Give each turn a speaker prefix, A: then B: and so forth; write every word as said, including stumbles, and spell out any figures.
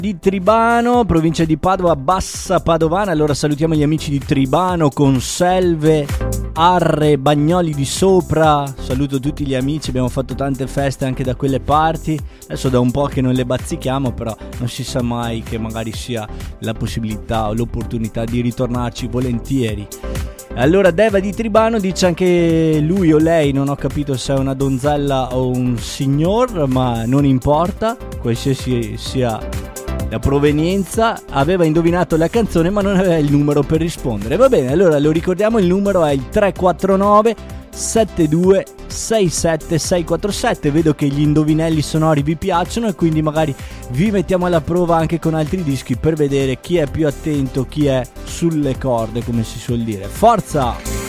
A: Di Tribano, provincia di Padova, Bassa Padovana. Allora salutiamo gli amici di Tribano, Conselve, Arre, Bagnoli di Sopra. Saluto tutti gli amici, abbiamo fatto tante feste anche da quelle parti. Adesso da un po' che non le bazzichiamo, però non si sa mai che magari sia la possibilità o l'opportunità di ritornarci volentieri. Allora Deva di Tribano dice anche lui o lei, non ho capito se è una donzella o un signor, ma non importa, qualsiasi sia la provenienza, aveva indovinato la canzone ma non aveva il numero per rispondere. Va bene, allora lo ricordiamo, il numero è il tre quattro nove sette due sei sette sei quattro sette. Vedo che gli indovinelli sonori vi piacciono e quindi magari vi mettiamo alla prova anche con altri dischi per vedere chi è più attento, chi è sulle corde, come si suol dire. Forza!